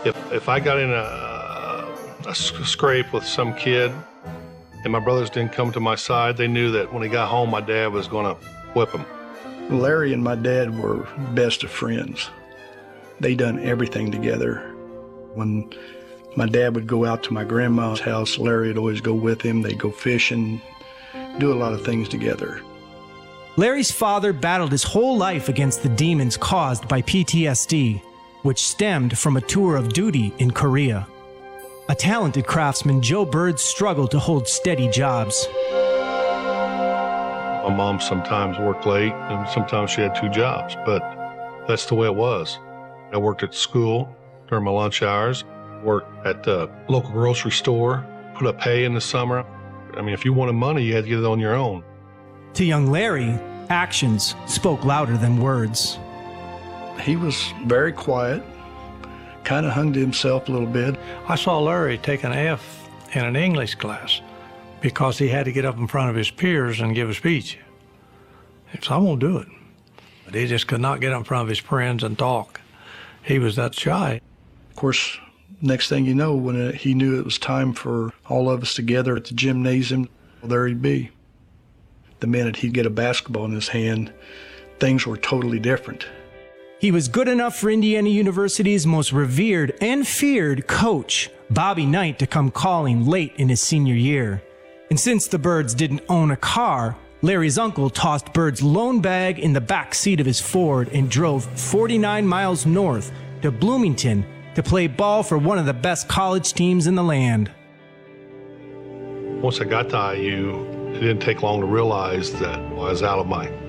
If I got in a scrape with some kid and my brothers didn't come to my side, they knew that when he got home, my dad was going to whip him. Larry and my dad were best of friends. They done everything together. When my dad would go out to my grandma's house, Larry would always go with him. They'd go fishing, do a lot of things together. Larry's father battled his whole life against the demons caused by PTSD, which stemmed from a tour of duty in Korea. A talented craftsman, Joe Bird struggled to hold steady jobs. My mom sometimes worked late, and sometimes she had 2 jobs, but that's the way it was. I worked at school during my lunch hours, worked at the local grocery store, put up hay in the summer. I mean, if you wanted money, you had to get it on your own. To young Larry, actions spoke louder than words. He was very quiet, kind of hung to himself a little bit. I saw Larry take an F in an English class because he had to get up in front of his peers and give a speech. So I won't do it. But he just could not get up in front of his friends and talk. He was that shy. Of course, next thing you know, when he knew it was time for all of us together at the gymnasium, well, there he'd be. The minute he'd get a basketball in his hand, things were totally different. He was good enough for Indiana University's most revered and feared coach, Bobby Knight, to come calling late in his senior year. And since the Birds didn't own a car, Larry's uncle tossed Bird's loan bag in the back seat of his Ford and drove 49 miles north to Bloomington to play ball for one of the best college teams in the land. Once I got to IU, it didn't take long to realize that I was out of my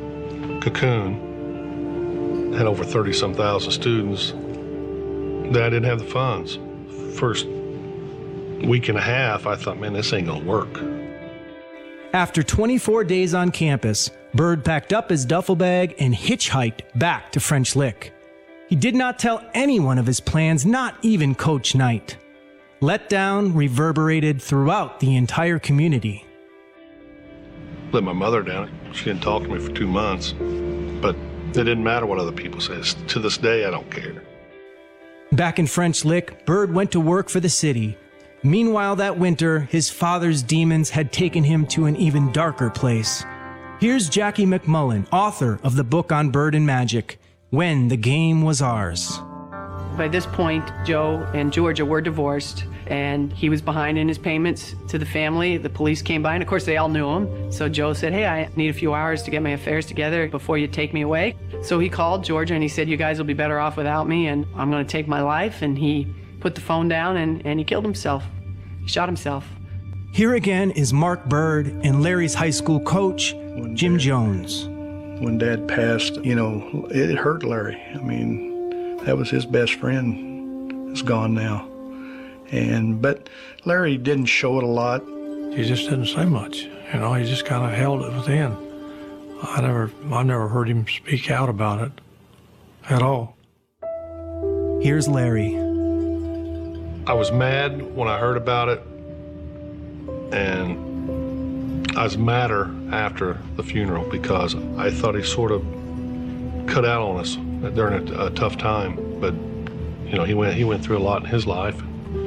cocoon. I had over 30-some thousand students, that I didn't have the funds. First week and a half, I thought, man, this ain't gonna work. After 24 days on campus, Bird packed up his duffel bag and hitchhiked back to French Lick. He did not tell anyone of his plans, not even Coach Knight. Letdown reverberated throughout the entire community. Let my mother down. She didn't talk to me for 2 months, but it didn't matter what other people said. To this day, I don't care. Back in French Lick, Bird went to work for the city. Meanwhile, that winter, his father's demons had taken him to an even darker place. Here's Jackie McMullen, author of the book on Bird and Magic, When the Game Was Ours. By this point, Joe and Georgia were divorced, and he was behind in his payments to the family. The police came by, and of course they all knew him. So Joe said, hey, I need a few hours to get my affairs together before you take me away. So he called Georgia and he said, you guys will be better off without me, and I'm gonna take my life. And he put the phone down and he killed himself. He shot himself. Here again is Mark Bird and Larry's high school coach, Jim Jones. When Dad passed, you know, it hurt Larry. I mean, that was his best friend. It's gone now. But Larry didn't show it a lot. He just didn't say much. You know, he just kind of held it within. I never heard him speak out about it at all. Here's Larry. I was mad when I heard about it, and I was madder after the funeral because I thought he sort of cut out on us during a tough time. But you know, he went through a lot in his life.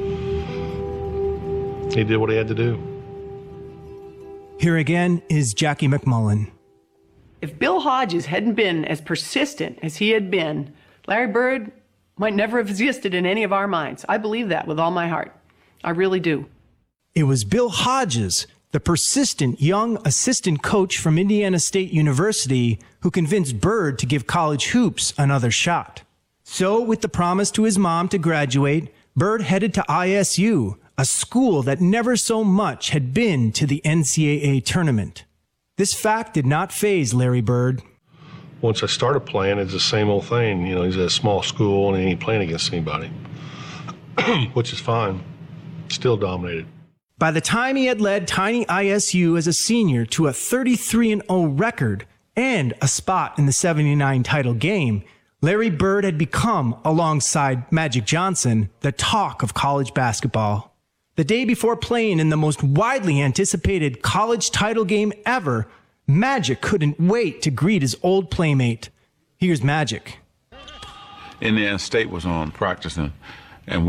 He did what he had to do. Here again is Jackie McMullen. If Bill Hodges hadn't been as persistent as he had been, Larry Bird might never have existed in any of our minds. I believe that with all my heart. I really do. It was Bill Hodges, the persistent young assistant coach from Indiana State University, who convinced Bird to give college hoops another shot. So, with the promise to his mom to graduate, Bird headed to ISU, a school that never so much had been to the NCAA tournament. This fact did not faze Larry Bird. Once I started playing, it's the same old thing. You know, he's at a small school and he ain't playing against anybody, which is fine. Still dominated. By the time he had led Tiny ISU as a senior to a 33-0 record and a spot in the '79 title game, Larry Bird had become, alongside Magic Johnson, the talk of college basketball. The day before playing in the most widely anticipated college title game ever, Magic couldn't wait to greet his old playmate. Here's Magic. Indiana State was on practicing